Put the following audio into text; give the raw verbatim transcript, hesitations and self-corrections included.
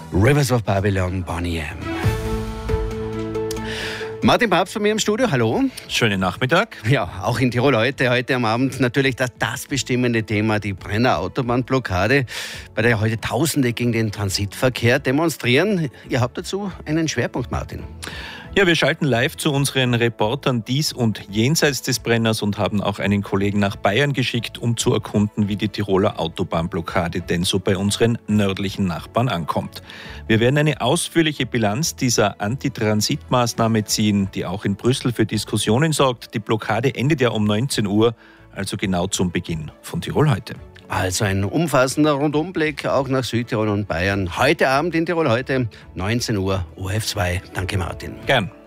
Rivers of Babylon, Boney M. Martin Papst von mir im Studio, hallo. Schönen Nachmittag. Ja, auch in Tirol heute, heute am Abend natürlich das, das bestimmende Thema, die Brenner Autobahnblockade, bei der heute Tausende gegen den Transitverkehr demonstrieren. Ihr habt dazu einen Schwerpunkt, Martin. Ja, wir schalten live zu unseren Reportern dies und jenseits des Brenners und haben auch einen Kollegen nach Bayern geschickt, um zu erkunden, wie die Tiroler Autobahnblockade denn so bei unseren nördlichen Nachbarn ankommt. Wir werden eine ausführliche Bilanz dieser Antitransitmaßnahme ziehen, die auch in Brüssel für Diskussionen sorgt. Die Blockade endet ja um neunzehn Uhr, also genau zum Beginn von Tirol heute. Also ein umfassender Rundumblick auch nach Südtirol und Bayern. Heute Abend in Tirol heute, neunzehn Uhr, O R F zwei. Danke, Martin. Gern.